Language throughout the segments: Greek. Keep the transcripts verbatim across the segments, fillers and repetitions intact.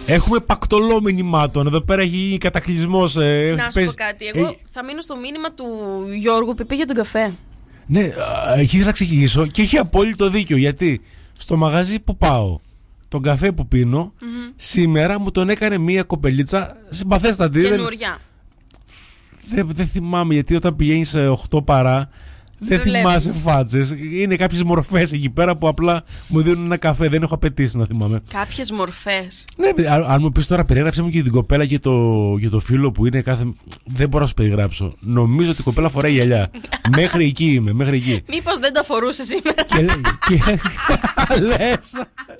Έχουμε πακτολό μηνυμάτων. Εδώ πέρα έχει γίνει κατακλυσμός. Ε, να σου πες... πω κάτι. Εγώ ε... θα μείνω στο μήνυμα του Γιώργου που είπε για τον καφέ. Ναι, εκεί ήθελα να ξεκινήσω και έχει απόλυτο δίκιο. Γιατί στο μαγαζί που πάω, τον καφέ που πίνω, mm-hmm. σήμερα μου τον έκανε μία κοπελίτσα συμπαθέστατη. Καινούρια. Δεν, δεν θυμάμαι, γιατί όταν πηγαίνεις οκτώ παρά δεν θυμάσαι φάτσες. Είναι κάποιες μορφές εκεί πέρα που απλά μου δίνουν ένα καφέ. Δεν έχω απαιτήσει να θυμάμαι. Κάποιες μορφές. Ναι, αν, αν μου πεις τώρα, περιέγραψε μου και την κοπέλα και το, και το φίλο που είναι κάθε. Δεν μπορώ να σου περιγράψω. Νομίζω ότι η κοπέλα φοράει γυαλιά. Μέχρι εκεί είμαι, μέχρι εκεί. Μήπως δεν τα φορούσε σήμερα. Και, και, λες.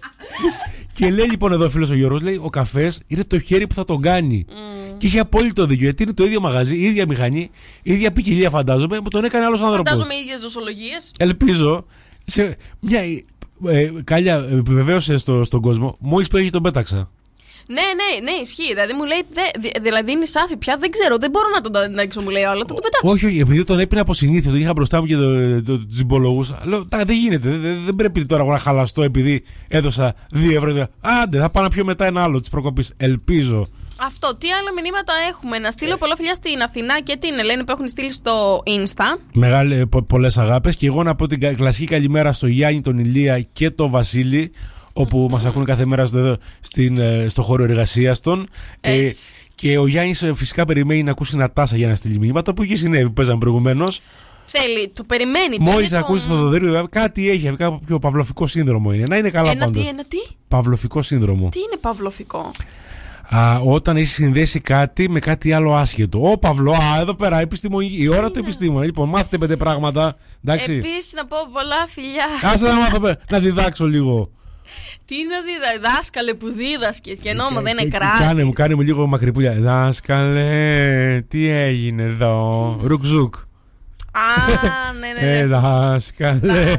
Και λέει λοιπόν εδώ ο φίλος ο Γιώργος, λέει, ο καφές είναι το χέρι που θα τον κάνει. Mm. Και είχε απόλυτο δίκιο, γιατί είναι το ίδιο μαγαζί, η ίδια μηχανή, η ίδια ποικιλία φαντάζομαι, που τον έκανε άλλος άνθρωπος. Φαντάζομαι οι ίδιες δοσολογίες. Ελπίζω. Σε μια, ε, Κάλια, επιβεβαίωσε στο, στον κόσμο, μόλις πήγε τον πέταξα. Ναι, ναι, ναι, ισχύει. Δηλαδή μου λέει, δε, δηλαδή είναι σάφι πια, δεν ξέρω, δεν μπορώ να τον αντέξω, μου λέει, αλλά θα τον πετάξω. Όχι, όχι, επειδή τον έπαιρνα από συνήθεια, τον είχα μπροστά μου και το, το, τους συμπολογούς. Λέω, δεν γίνεται, δεν, δεν πρέπει τώρα να χαλαστώ επειδή έδωσα δύο ευρώ. Άντε, θα πάω να πιω μετά ένα άλλο της προκοπής. Ελπίζω. Αυτό, τι άλλα μηνύματα έχουμε? Να στείλω πολλά φιλιά στην Αθηνά και την Ελένη που έχουν στείλει στο Insta. Μεγάλε, πο, πολλές αγάπες. Και εγώ να πω την κλασική καλημέρα στο Γιάννη, τον Ηλία και τον Βασίλη, όπου mm-hmm. μας ακούν κάθε μέρα στο, στην, στο χώρο εργασίας των. Ε, και ο Γιάννης φυσικά περιμένει να ακούσει ένα Τάσα για να στείλει μηνύματα, που είχε συνέβη που παίζαμε προηγουμένως. Θέλει, το περιμένει. Μόλις ακούσει το Θοδωρή, κάτι έχει, κάποιο παυλοφικό σύνδρομο είναι. Να είναι καλά ένα πάντα. Τι, ένα τι? Παυλοφικό σύνδρομο. Τι είναι παυλοφικό? Α, όταν έχει συνδέσει κάτι με κάτι άλλο άσχετο. Ω Παυλό, α, εδώ πέρα, επιστημονική. Η ώρα του επιστήμονα. Λοιπόν, μάθετε πέντε πράγματα. Επίσης να πω πολλά φιλιά. Άσε να μάθω, να διδάξω λίγο. Τι να διδάξω, δάσκαλε που δίδασκες και νόμο δεν είναι κράτη. Κάνε μου, κάνε μου λίγο μακρυπούλια. Δάσκαλε, τι έγινε εδώ? Ρουκζούκ. Α, ναι, ναι, ναι. Ε, δάσκαλε.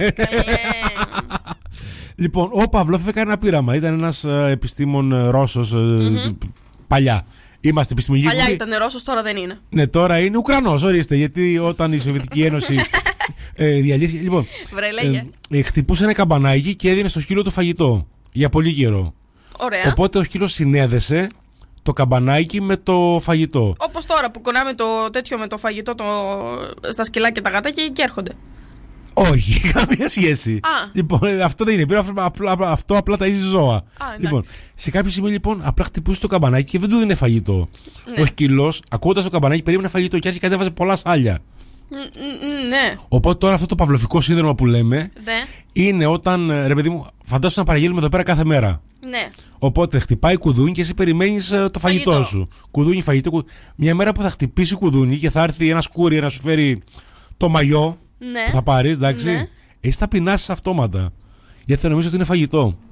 Λοιπόν, ο Παυλόφ έκανε ένα πείραμα. Ήταν ένας επιστήμον Ρώσος mm-hmm. παλιά. Είμαστε επιστημονικοί. Παλιά ήταν Ρώσος, τώρα δεν είναι. Ναι, τώρα είναι Ουκρανός, ορίστε. Γιατί όταν η Σοβιετική Ένωση ε, διαλύθηκε. Λοιπόν, ε, ε, χτυπούσε ένα καμπανάκι και έδινε στο σκύλο του φαγητό για πολύ καιρό. Ωραία. Οπότε ο σκύλος συνέδεσε το καμπανάκι με το φαγητό. Όπως τώρα που κονάμε το τέτοιο με το φαγητό το... στα σκυλάκια τα γατάκια και έρχονται. Όχι, καμία σχέση. Α. Λοιπόν, αυτό δεν είναι. Αυτό απλά, αυτό απλά ταΐζει ζώα. Α, λοιπόν, σε κάποιο σημείο λοιπόν απλά χτυπούσε το καμπανάκι και δεν του δίνει φαγητό. Ναι. Ο σκύλος, ακούγοντας το καμπανάκι, περίμενε φαγητό και άρχισε και κατέβαζε πολλά σάλια. Ναι. Οπότε τώρα αυτό το παυλοφικό σύνδρομο που λέμε ναι. είναι όταν, ρε παιδί μου, φαντάσου να παραγγείλουμε εδώ πέρα κάθε μέρα. Ναι. Οπότε χτυπάει κουδούνι και εσύ περιμένεις το φαγητό, φαγητό σου. Κουδούνι, φαγητό. Κουδούνι. Μια μέρα που θα χτυπήσει κουδούνι και θα έρθει ένας courier να σου φέρει το μαγιό. Ναι. Που θα πάρεις, εντάξει. Ναι. Εσύ θα πεινάσεις αυτόματα. Γιατί θα νομίζω ότι είναι φαγητό.